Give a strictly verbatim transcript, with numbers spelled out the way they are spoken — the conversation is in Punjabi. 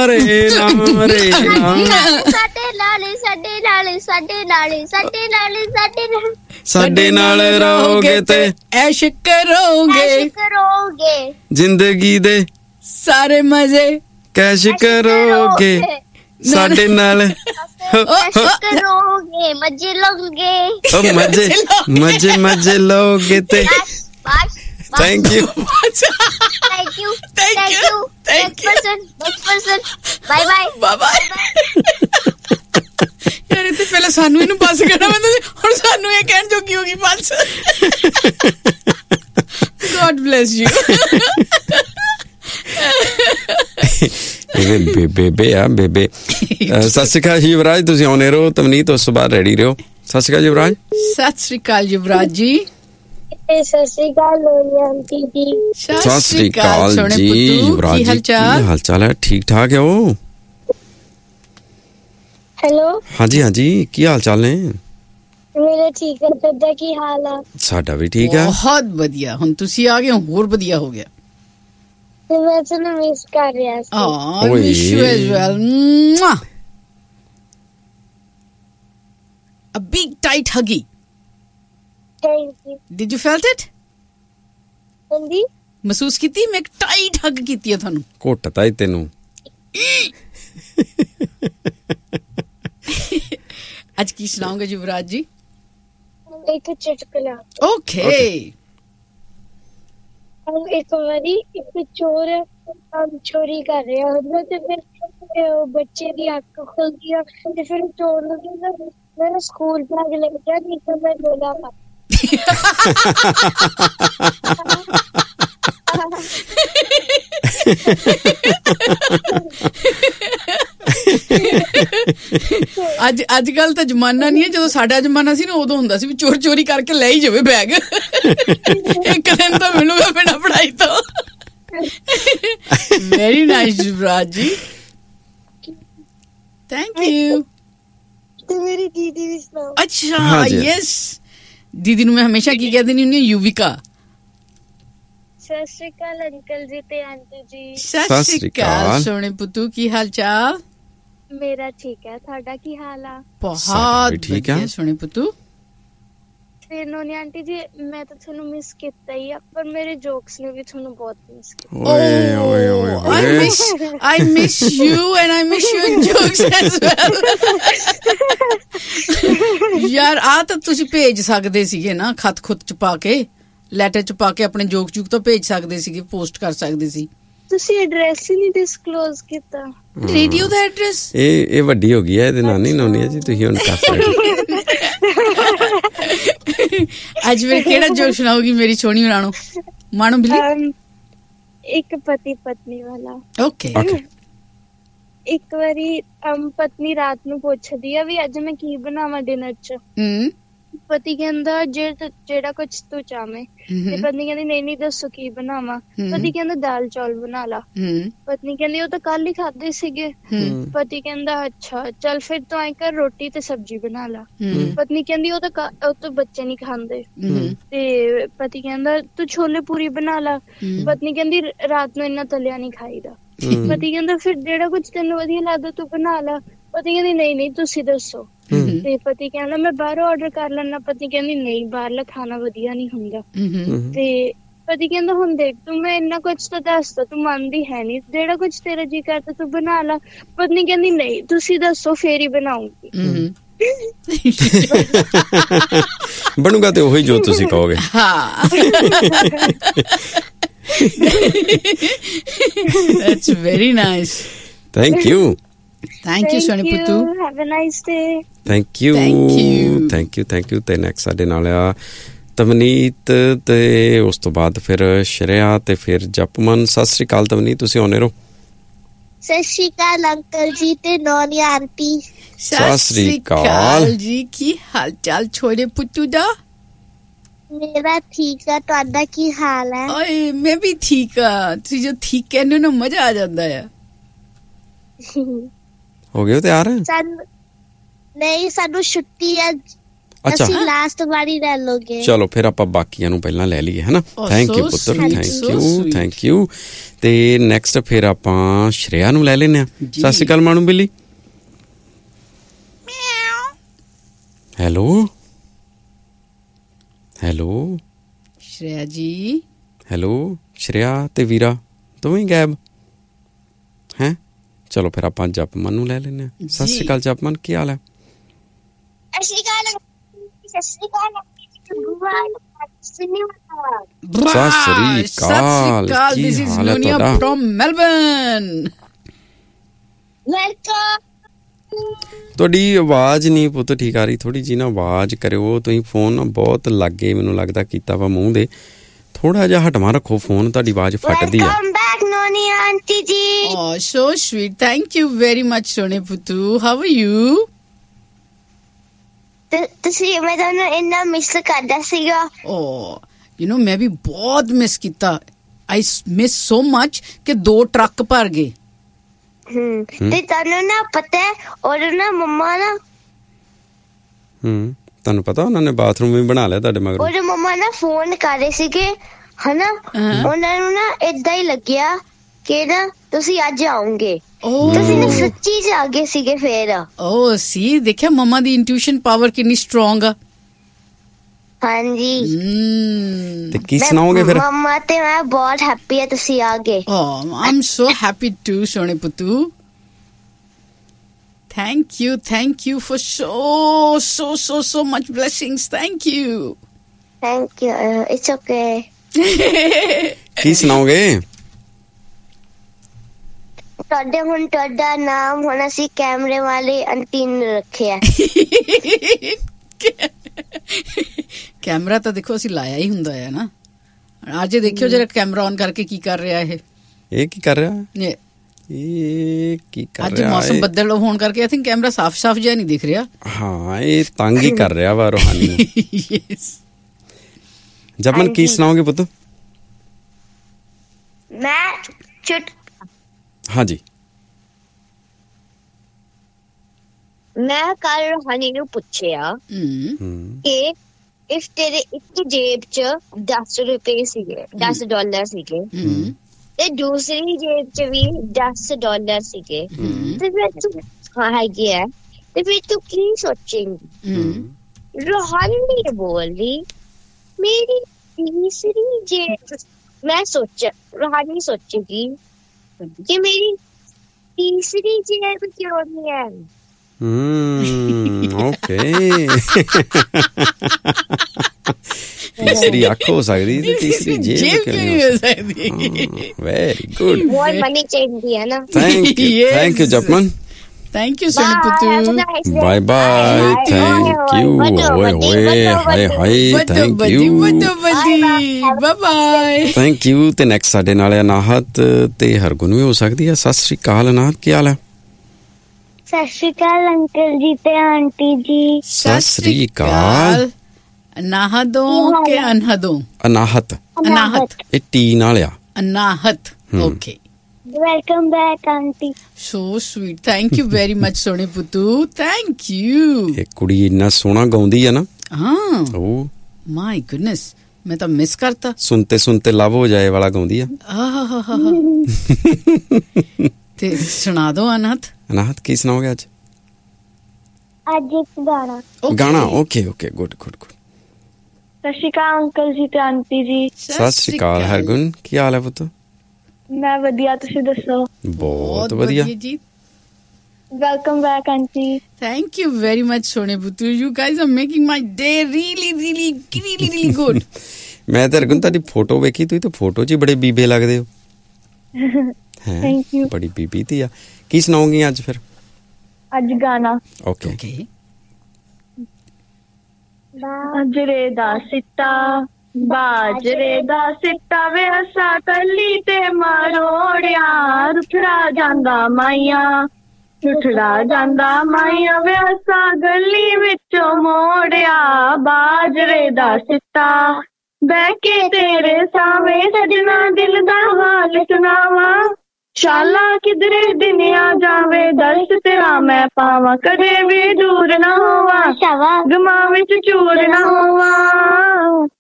ਰੇ ਨਾ ਰੇ ਨਾ ਸਾਡੇ ਨਾਲ ਸਾਡੇ ਨਾਲ ਸਾਡੇ ਨਾਲ ਸਾਡੇ ਨਾਲ ਸਾਡੇ ਨਾਲ ਸਾਡੇ ਨਾਲ ਰਹੋਗੇ ਤੇ ਐਸ਼ ਕਰੋਗੇ ਐਸ਼ ਕਰੋਗੇ ਜ਼ਿੰਦਗੀ ਦੇ ਸਾਰੇ ਮਜ਼ੇ ਕੈਸ਼ ਕਰੋਗੇ ਸਾਡੇ ਨਾਲ ਐਸ਼ ਕਰੋਗੇ ਮਜ਼ੇ ਲਓਗੇ ਓ ਮਜ਼ੇ ਮਜ਼ੇ ਮਜ਼ੇ ਲਓਗੇ ਤੇ ਬਸ thank you Thank you. Thank you. Next person. Next person. Bye bye. Bye bye. ਯਾਰ ਇਹ ਤੇ ਪਹਿਲਾਂ ਸਾਨੂੰ ਇਹਨੂੰ ਪਾਸ ਕਰਨਾ ਪੈਂਦਾ ਸੀ, ਹੁਣ ਸਾਨੂੰ ਇਹ ਕਹਿਣ ਜੋਗੀ ਹੋ ਗਈ ਪਾਸ। God bless you. ਇਹ ਬੇਬੇ ਆ ਬੇਬੇ। ਸਤਿ ਸ਼੍ਰੀ ਅਕਾਲ ਯੁਵਰਾਜ, ਤੁਸੀਂ ਆਉਣੇ ਰਹੋ, ਤਵਨੀਤ ਉਸ ਤੋਂ ਬਾਅਦ ਰੈਡੀ ਰਹੋ। ਸਤਿ ਸ਼੍ਰੀ ਅਕਾਲ ਯੁਵਰਾਜ। ਸਤਿ ਸ਼੍ਰੀ ਅਕਾਲ ਯੁਵਰਾਜ ਜੀ। ਸਤਿ ਸ਼੍ਰੀ ਅਕਾਲ ਆਂਟੀ ਜੀ। ਸਤਿ ਸ਼੍ਰੀ ਅਕਾਲ ਜੀ ਯੁਵਰਾਜ ਜੀ, ਕੀ ਹਾਲ ਚਾਲ ਹੈ? ਠੀਕ ਠਾਕ ਹੈ ਉਹ? ਹੈਲੋ। ਹਾਂਜੀ ਹਾਂਜੀ, ਕੀ ਹਾਲ ਚਾਲ ਨੇ? ਮੇਰਾ ਠੀਕ ਹੈ, ਤੁਹਾਡਾ ਕੀ ਹਾਲ ਆ? ਸਾਡਾ ਵੀ ਠੀਕ ਹੈ, ਬਹੁਤ ਵਧੀਆ। ਹੁਣ ਤੁਸੀਂ ਆ ਗਏ, ਹੋਰ ਵਧੀਆ ਹੋ ਗਿਆ। ਤੇ ਮੈਂ ਤੁਹਾਨੂੰ ਮਿਸ ਕਰ ਰਿਹਾ ਸੀ। Oh, I miss you as well. Mwah. A big tight huggy. Thank you. Did you felt it? ਹਾਂਜੀ। ਮਹਿਸੂਸ ਕੀਤੀ? ਮੈਂ ਇੱਕ ਟਾਈਟ ਹੱਗ ਕੀਤੀ ਹੈ ਤੁਹਾਨੂੰ। ਘੁੱਟਤਾ ਹੀ ਤੈਨੂੰ। ਅੱਜ ਕੀ ਸੁਣਾਓਗੇ ਯੁਵਰਾਜ ਜੀ? ਇੱਕ ਚੁਟਕਲਾ। ਓਕੇ। ਇੱਕ ਵਾਰੀ ਇੱਕ ਚੋਰ ਚੋਰੀ ਕਰ ਰਿਹਾ ਹੁੰਦਾ ਤੇ ਫਿਰ ਬੱਚੇ ਦੀ ਅੱਖ ਖੁੱਲਦੀ ਆ ਤੇ ਫਿਰ ਚੋਰ ਨੂੰ ਕਹਿੰਦਾ ਮੇਰਾ ਸਕੂਲ ਬੈਗ ਲੈ ਗਿਆ, ਨਹੀਂ ਤਾਂ ਮੈਂ ਡੋਲਾ ਪਾ। ਅੱਜ ਅੱਜ ਕੱਲ ਤਾਂ ਜ਼ਮਾਨਾ ਨਹੀਂ ਹੈ, ਜਦੋਂ ਸਾਡਾ ਜ਼ਮਾਨਾ ਸੀ ਨਾ ਉਦੋਂ ਹੁੰਦਾ ਸੀ ਵੀ ਚੋਰ ਚੋਰੀ ਕਰਕੇ ਲੈ ਹੀ ਜਾਵੇ ਬੈਗ, ਇੱਕ ਦਿਨ ਤਾਂ ਮਿਲੂਗਾ ਬਿਨਾਂ ਪੜ੍ਹਾਈ ਤੋਂ। ਵੈਰੀ ਨਾਈਸ ਯੁਵਰਾਜ ਜੀ, ਥੈਂਕ ਯੂ। ਤੇ ਮੇਰੀ ਦੀਦੀ ਵੀ ਸੁਣਾਓ। ਅੱਛਾ, ਯੈਸ। ਦੀਦੀ ਨੂੰ ਮੈਂ ਹਮੇਸ਼ਾ ਕੀ ਕਹਿ ਦਿੰਦੀ ਹੁੰਦੀ ਹਾਂ? ਯੂਵਿਕਾ। ਸਤਿ ਸ਼੍ਰੀ ਅਕਾਲ ਅੰਕਲ ਜੀ ਤੇ ਆਂਟੀ ਜੀ। ਸਤਿ ਸ਼੍ਰੀ ਅਕਾਲ ਸੋਹਣੇ ਪੁੱਤੂ, ਕੀ ਹਾਲ ਚਾਲ? ਮੇਰਾ ਠੀਕ ਹੈ, ਤੁਹਾਡਾ ਕੀ ਹਾਲ ਆ? ਬਹੁਤ ਠੀਕ ਹੈ ਸੋਹਣੇ ਪੁੱਤੂ। ਫਿਰ ਨੋਨੀ ਆਂਟੀ ਜੀ, ਮੈਂ ਤਾਂ ਤੁਹਾਨੂੰ ਮਿਸ ਕੀਤਾ ਹੀ ਆ, ਪਰ ਮੇਰੇ ਜੋਕਸ ਨੇ ਵੀ ਤੁਹਾਨੂੰ ਬਹੁਤ ਮਿਸ ਕੀਤਾ। ਓਏ ਓਏ ਓਏ I miss I miss you and I miss your jokes as well. ਯਾਰ ਆ ਤਾਂ ਤੁਸੀਂ ਭੇਜ ਸਕਦੇ ਸੀਗੇ ਨਾ, ਖਤ ਖੁੱਤ ਚ ਪਾ ਕੇ, ਲੈਟਰ ਚ ਪਾ ਕੇ ਆਪਣੇ ਜੋਕ ਜੂਕ ਤਾਂ ਭੇਜ ਸਕਦੇ ਸੀਗੇ, ਪੋਸਟ ਕਰ ਸਕਦੇ ਸੀ। ਤੁਸੀਂ ਐਡਰੈਸ ਹੀ ਨਹੀਂ ਡਿਸਕਲੋਜ਼ ਕੀਤਾ। ਰੇਡੀਓ ਦਾ ਐਡਰੈਸ? ਇਹ ਇਹ ਵੱਡੀ ਹੋ ਗਈ ਹੈ, ਇਹਦੇ ਨਾਨੀ ਨੋਨੀ ਜੀ, ਤੁਸੀਂ ਹੁਣ ਕਰ ਸਕਦੇ। ਅੱਜ ਫਿਰ ਕਿਹੜਾ ਜੋਕ ਸੁਣਾਓਗੀ ਮੇਰੀ ਸੋਹਣੀ ਹੋਰਾਂ ਨੂੰ? ਮਾਣੋ ਬਿੱਲੀ। ਇੱਕ ਪਤੀ ਪਤਨੀ ਵਾਲਾ। ਓਕੇ। ਇੱਕ ਵਾਰੀ ਪਤਨੀ ਰਾਤ ਨੂੰ ਪੁੱਛਦੀ ਆ ਵੀ ਅੱਜ ਮੈਂ ਕੀ ਬਣਾਵਾਂ ਡਿਨਰ ਚ। ਹਮ ਪਤੀ ਕਹਿੰਦਾ ਜਿਹੜਾ ਕੁਛ ਤੂੰ ਚਾਹਵੇਂ। ਤੇ ਪਤਨੀ ਕਹਿੰਦੀ ਨਹੀਂ ਨਹੀਂ ਦੱਸੋ ਕੀ ਬਣਾਵਾਂ। ਪਤੀ ਕਹਿੰਦਾ ਦਾਲ ਚੌਲ ਬਣਾ ਲਾ। ਪਤਨੀ ਕਹਿੰਦੀ ਉਹ ਤਾਂ ਕੱਲ ਹੀ ਖਾਦੇ ਸੀਗੇ। ਪਤੀ ਕਹਿੰਦਾ ਅੱਛਾ ਚੱਲ ਫਿਰ ਤੂੰ ਐਂ ਕਰ ਰੋਟੀ ਤੇ ਸਬਜ਼ੀ ਬਣਾ ਲਾ। ਪਤਨੀ ਕਹਿੰਦੀ ਉਹ ਤਾਂ ਉਹ ਤਾਂ ਬੱਚੇ ਨੀ ਖਾਂਦੇ। ਤੇ ਪਤੀ ਕਹਿੰਦਾ ਤੂੰ ਛੋਲੇ ਪੂਰੀ ਬਣਾ ਲਾ। ਪਤਨੀ ਕਹਿੰਦੀ ਰਾਤ ਨੂੰ ਇੰਨਾ ਤਲਿਆ ਨੀ ਖਾਈਦਾ। ਪਤੀ ਕਹਿੰਦਾ ਫਿਰ ਜਿਹੜਾ ਕੁਛ ਤੈਨੂੰ ਵਧੀਆ ਲੱਗਦਾ ਤੂੰ ਬਣਾ ਲਾ। ਪਤੀ ਕਹਿੰਦੀ ਨਹੀਂ ਨਹੀਂ ਤੁਸੀਂ ਦੱਸੋ। ਤੇ ਪਤੀ ਕਹਿੰਦਾ ਮੈਂ ਬਾਹਰੋਂ ਆਰਡਰ ਕਰ ਲੈਣਾ। ਪਤੀ ਕਹਿੰਦੀ ਨਹੀਂ ਬਾਹਰਲਾ ਖਾਣਾ ਵਧੀਆ ਨੀ ਹੁੰਦਾ। ਤੇ ਪਤੀ ਕਹਿੰਦਾ ਹੁਣ ਦੇਖ ਤੂੰ ਮੈਂ ਇੰਨਾ ਕੁਛ ਤਾਂ ਦੱਸਦਾ ਤੂੰ ਮੰਨਦੀ ਹੈ ਨੀ, ਜਿਹੜਾ ਕੁਛ ਤੇਰਾ ਜੀ ਕਰਦਾ ਤੂੰ ਬਣਾ ਲਾ। ਪਤਨੀ ਕਹਿੰਦੀ ਨਹੀਂ ਤੁਸੀਂ ਦੱਸੋ ਫੇਰ ਹੀ ਬਣਾਉਂਗੀ। ਬਣੂਗਾ ਤੇ ਉਹੀ ਜੋ ਤੁਸੀਂ ਕਹੋਗੇ। That's very nice. Thank you. Thank you Soni ਪੁੱਤੂ। Have a nice day. Thank you. Thank you. Thank you, thank you. ਤੇ next ਸਾਡੇ ਨਾਲ ਆ ਤਵਨੀਤ ਤੇ ਉਸ ਤੋਂ ਬਾਅਦ ਫਿਰ ਸ਼੍ਰੇਆ ਤੇ ਫਿਰ ਜਪਮਨ। ਸਤਿ ਸ਼੍ਰੀ ਅਕਾਲ ਤਵਨੀਤ, ਤੁਸੀਂ ਆਉਣੇ ਰਹੋ। ਸਤਿ ਸ਼੍ਰੀ ਅਕਾਲ ਅੰਕਲ ਜੀ ਤੇ ਨੋਨੀ ਆਂਟੀ। ਸਤਿ ਸ਼੍ਰੀ ਅਕਾਲ ਜੀ, ਕੀ ਹਾਲ ਚਾਲ ਛੋਟੇ ਪੁੱਤੂ ਦਾ? ਮੇਰਾ ਠੀਕ ਆ, ਤੁਹਾਡਾ ਕੀ ਹਾਲ ਹੈ? ਓਏ ਮੈਂ ਵੀ ਠੀਕ ਆ। ਤੁਸੀਂ ਜੋ ਠੀਕ ਕਹਿੰਦੇ ਹੋ ਨਾ ਮਜ਼ਾ ਆ ਜਾਂਦਾ ਆ। ਹੋ ਗਏ ਤਿਆਰ? ਸਾਨੂੰ ਨਹੀਂ ਸਾਨੂੰ ਛੁੱਟੀ ਆ। ਅੱਛਾ ਲਾਸਟ ਵਾਰੀ ਲੈ ਲੋਗੇ। ਚਲੋ ਫਿਰ ਆਪਾਂ ਬਾਕੀਆਂ ਨੂੰ ਪਹਿਲਾਂ ਲੈ ਲਈਏ ਹਨਾ। ਥੈਂਕ ਯੂ ਪੁੱਤਰ, ਥੈਂਕ ਯੂ ਥੈਂਕ ਯੂ। ਤੇ ਨੈਕਸਟ ਫਿਰ ਆਪਾਂ ਸ਼੍ਰੇਆ ਨੂੰ ਲੈ ਲੈਂਦੇ ਹਾਂ। ਸਤਿ ਸ਼੍ਰੀ ਅਕਾਲ ਮਾਣੂ ਬਿੱਲੀ। ਹੈਲੋ ਹੈਲੋ ਸ਼੍ਰੇਆ ਜੀ। ਹੈਲੋ ਸ਼੍ਰੇਆ ਤੇ ਵੀਰਾ ਦੋਵੇਂ ਗਾਇਬ ਹੈਂ। ਚਲੋ ਫਿਰ ਆਪਾਂ ਜਪਮਨ ਨੂੰ ਲੈ ਲੈਂਦੇ ਹਾਂ। ਸਤਿ ਸ਼੍ਰੀ ਅਕਾਲ ਜਪਮਨ, ਕੀ ਹਾਲ ਹੈ? ਸਤਿ ਸ਼੍ਰੀ ਅਕਾਲ। ਸਤਿ ਸ਼੍ਰੀ ਅਕਾਲ। ਸਤਿ ਸ਼੍ਰੀ ਅਕਾਲ, ਕੀ ਹਾਲ ਹੈ ਤੁਹਾਡਾ? From Melbourne. ਵੈਲਕਮ। ਤੁਹਾਡੀ ਆਵਾਜ਼ ਨਹੀਂ ਪੁੱਤ ਠੀਕ ਆ ਰਹੀ, ਥੋੜੀ ਜਿਹੀ ਨਾ ਆਵਾਜ਼ ਕਰਿਓ। ਤੁਸੀਂ ਫੋਨ ਬਹੁਤ ਲਾਗੇ ਮੈਨੂੰ ਲੱਗਦਾ ਕੀਤਾ ਵਾ ਮੂੰਹ ਦੇ, ਥੋੜਾ ਜਿਹਾ ਹਟਵਾ ਰੱਖੋ ਫੋਨ, ਤੁਹਾਡੀ ਆਵਾਜ਼ ਫਟਦੀ ਆ। ਵੈਲਕਮ ਬੈਕ ਨੋਨੀ ਆਂਟੀ ਜੀ। ਓ so sweet, thank you very much ਸੋਨੇ ਪੁੱਤੂ। How are you? ਤੁਸੀਂ ਮੈਂ ਤੁਹਾਨੂੰ ਇੰਨਾ ਮਿਸ ਕਰਦਾ ਸੀਗਾ। ਓ ਯੂ ਨੋ ਮੈਂ ਵੀ ਬਹੁਤ ਮਿਸ ਕੀਤਾ। ਆਈ ਮਿਸ ਸੋ ਮਚ ਕਿ ਦੋ ਟਰੱਕ ਭਰ ਗਏ। ਹਮ ਤੇ ਤੁਹਾਨੂੰ ਨਾ ਪਤਾ ਹੈ ਔਰ ਨਾ ਮੰਮਾ ਨਾ ਹਮ ਤੁਹਾਨੂੰ ਪਤਾ ਉਹਨਾਂ ਨੇ ਬਾਥਰੂਮ ਵੀ ਬਣਾ ਲਿਆ ਤੁਹਾਡੇ ਮਗਰ। ਔਰ ਮੰਮਾ ਨਾ ਫੋਨ ਕਰ ਰਹੇ ਸੀਗੇ ਹਨਾ, ਉਹਨਾਂ ਨੂੰ ਨਾ ਏਦਾਂ ਹੀ ਲੱਗਿਆ ਕਿ ਨਾ ਤੁਸੀਂ ਅੱਜ ਆਉਂਗੇ। ਤੁਸੀਂ ਨਾ ਸੱਚੀ ਚ ਆ ਗਏ ਸੀਗੇ ਫੇਰ। ਓ ਸੀ ਦੇਖਿਆ ਮੰਮਾ ਦੀ ਇੰਟੂਇਸ਼ਨ ਪਾਵਰ ਕਿੰਨੀ ਸਟਰੋਂਗ ਆ। ਹਾਂਜੀ ਤੇ ਕੀ ਸੁਣਾਓਗੇ ਫਿਰ? ਮੰਮਾ ਤੇ ਮੈਂ ਬਹੁਤ ਹੈਪੀ ਆ ਤੁਸੀਂ ਆ ਗਏ। ਓ ਆਮ ਸੋ ਹੈਪੀ ਟੂ ਸੋਨੇ ਪੁੱਤੂ। Thank you, thank you for so, so, so, so much blessings. Thank you. Thank you. Uh, it's okay. ਕੀ ਸੁਣਾਓਗੇ? ਤੁਹਾਡੇ ਹੁਣ ਤੁਹਾਡਾ ਨਾਮ ਹੁਣ ਅਸੀਂ ਕੈਮਰੇ ਵਾਲੇ ਆਂਟੀ ਨੂੰ ਰੱਖਿਆ। ਕੈਮਰਾ ਤਾਂ ਦੇਖੋ ਅਸੀਂ ਲਾਇਆ ਹੀ ਹੁੰਦਾ ਹੈ ਨਾ। ਅੱਜ ਦੇਖਿਓ ਜਰਾ ਕੈਮਰਾ ਔਨ ਕਰਕੇ ਕੀ ਕਰ ਰਿਹਾ ਇਹ। ਇਹ ਕੀ ਕਰ ਰਿਹਾ? ਇਹ ਕੀ ਕਰ ਅੱਜ ਮੌਸਮ ਬੱਦਲ ਹੋਣ ਕਰਕੇ ਆਈ ਥਿੰਕ ਕੈਮਰਾ ਸਾਫ਼-ਸਾਫ਼ ਜਿਹਾ ਨਹੀਂ ਦਿਖ ਰਿਹਾ। ਹਾਂ ਇਹ ਤੰਗ ਹੀ ਕਰ ਰਿਹਾ ਵਾ ਰੋਹਾਨੀ ਨੂੰ। ਯੈਸ ਜਪਮਨ ਕੀ ਸੁਣਾਓਗੇ ਪੁੱਤ? ਮੈਂ ਚੁਟ ਹਾਂਜੀ ਮੈਂ ਕੱਲ ਰੋਹਾਨੀ ਨੂੰ ਪੁੱਛਿਆ ਕਿ ਇਫ ਤੇਰੇ ਇੱਕ ਜੇਬ ਚ ਦਸ ਰੁਪਏ ਸੀਗੇ, ਦਸ ਡਾਲਰ ਸੀਗੇ ਤੇ ਦੂਸਰੀ ਜੇਬ ਚ ਵੀ ਦਸ ਡਾਲਰ ਸੀਗੇ ਤੇ ਫਿਰ ਤੂੰ ਹੈਗੀ ਹੈ ਤੇ ਫਿਰ ਤੂੰ ਕੀ ਸੋਚੇਂਗੀ? ਰੋਹਾਨੀ ਬੋਲੀ ਮੇਰੀ ਤੀਸਰੀ ਜੇਬ, ਮੈਂ ਸੋਚਿਆ ਰੋਹਾਨੀ ਸੋਚੇਗੀ ਕਿ ਮੇਰੀ ਤੀਸਰੀ ਜੇਬ ਕਿਉਂ ਨਹੀਂ ਹੈ। ਹਮ ਓਕੇ ਤੀਸਰੀ ਅੱਖ ਹੋ ਸਕਦੀ ਤੇ ਤੀਸਰੀ ਜੇਬ ਕਿਉਂ ਹੋ ਸਕਦੀ? ਵੈਰੀ ਗੁੱਡ, ਬਹੁਤ ਮਨੀ ਚਾਹੀਦੀ ਹੈ ਨਾ। Thank you thank you ਜਪਮਨ, thank you Soni ਪੁੱਤੂ, bye bye, thank you, ਹੋਏ ਹੋਏ ਹਾਏ ਹਾਏ, thank you, bye bye, thank you. ਤੇ ਨੈਕਸਟ ਸਾਡੇ ਨਾਲ ਅਨਾਹਤ ਤੇ ਹਰਗੁਣ ਵੀ ਹੋ ਸਕਦੀ ਹੈ। ਸਤਿ ਸ਼੍ਰੀ ਅਕਾਲ ਅਨਾਹਤ, ਕੀ ਹਾਲ ਹੈ? ਸਤਿ ਸ਼੍ਰੀ ਅਕਾਲ ਅੰਕਲ ਜੀ ਤੇ ਆਂਟੀ ਜੀ। ਸਤਿ ਸ਼੍ਰੀ ਅਕਾਲ। ਅਨਾਹਦੋਂ ਕਿ ਅਨਹਦੋਂ? ਅਨਾਹਤ, ਅਨਾਹਤ ਇਹ ਟੀ ਨਾਲ ਆ। ਅਨਾਹਤ, okay. Welcome back aunty. So sweet, thank you very much ਸੋਨੇ ਪੁੱਤੂ, ਥੈਂਕ ਯੂ। ਇਹ ਕੁੜੀ ਇੰਨਾ ਸੋਹਣਾ ਗਾਉਂਦੀ ਆ ਨਾ। ਹਾਂ ਓ ਮਾਈ ਗੁੱਡਨੈਸ, ਮੈਂ ਤਾਂ ਮਿਸ ਕਰਤਾ। ਸੁਣਤੇ ਸੁਣਤੇ ਲਵ ਹੋ ਜਾਏ ਵਾਲਾ ਗਾਉਂਦੀ ਆ। ਤੇ ਸੁਣਾ ਦੋ ਅਨਾਹਤ। ਅਨਾਹਤ ਕੀ ਸੁਣਾਓਗੇ ਅੱਜ? ਅੱਜ ਇੱਕ ਗਾਣਾ। ਗਾਣਾ, okay okay, good good good. ਸਤਿ ਸ਼੍ਰੀ ਅਕਾਲ ਅੰਕਲ ਜੀ ਤੇ ਆਂਟੀ ਜੀ। ਸਤਿ ਸ਼੍ਰੀ ਅਕਾਲ ਹਰਗੁਣ, ਕੀ ਹਾਲ ਹੈ ਪੁੱਤ? ਮੈਂ ਵਧੀਆ, ਤੁਸੀਂ ਦੱਸੋ? ਬਹੁਤ ਵਧੀਆ ਜੀ। Welcome back aunty. Thank you very much ਸੋਨੇ ਪੁੱਤੂ, you guys are making my day really really really really good. ਮੈਂ ਤਾਂ ਹਰਗੁਣ ਤੁਹਾਡੀ ਫੋਟੋ ਵੇਖੀ, ਤੁਸੀਂ ਤਾਂ ਫੋਟੋ 'ਚ ਹੀ ਬੜੇ ਬੀਬੇ ਲੱਗਦੇ ਹੋ। Thank you. ਬੜੀ ਬੀਬੀ ਤੀ ਆ। ਕੀ ਸੁਣਾਉਂਗੀ ਅੱਜ ਫਿਰ? ਅੱਜ ਗਾਣਾ। ਓਕੇ। ਬਾਜਰੇ ਦਾ ਸਿੱਟਾ, ਬਾਜਰੇ ਦਾ ਸਿੱਟਾ ਵੇ ਅਸਾ ਕੱਲੀ ਤੇ ਮਰੋੜਿਆ, ਰੁੱਠੜਾ ਜਾਂਦਾ ਮਾਈਆਂ, ਰੁੱਠੜਾ ਜਾਂਦਾ ਮਾਈਆਂ ਵੇ ਅਸਾ ਗਲੀ ਵਿੱਚੋਂ ਮੋੜਿਆ, ਬਾਜਰੇ ਦਾ ਸਿੱਟਾ ਬਹਿ ਕੇ ਤੇਰੇ ਸਾਵੇਂ ਸਜਣਾ ਦਿਲ ਦਾ ਹਾਲ ਸੁਣਾਵਾਂ, ਸ਼ਾਲਾ ਕਿਧਰੇ ਦਿਨ ਆ ਜਾਵੇ ਦਰਸ ਤੇਰਾ ਮੈਂ ਪਾਵਾਂ ਕਦੇ ਵੀ ਦੂਰ ਨਾ ਹੋਵਾਂ ਗਮਾਂ ਵਿੱਚ ਚੂਰ ਨਾ ਹੋਵਾਂ।